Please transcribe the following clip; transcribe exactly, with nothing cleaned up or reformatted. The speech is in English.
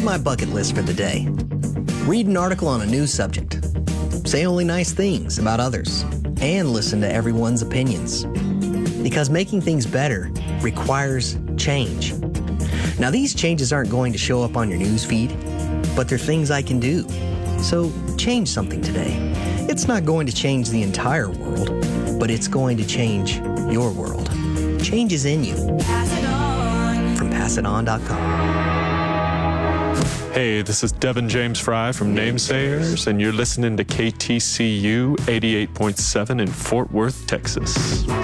Here's my bucket list for the day. Read an article on a news subject. Say only nice things about others. And listen to everyone's opinions. Because making things better requires change. Now, these changes aren't going to show up on your news feed, but they're things I can do. So change something today. It's not going to change the entire world, but it's going to change your world. Change is in you. Pass it on. From pass it on dot com. Hey, this is Devin James Fry from Namesayers, and you're listening to K T C U eighty-eight point seven in Fort Worth, Texas.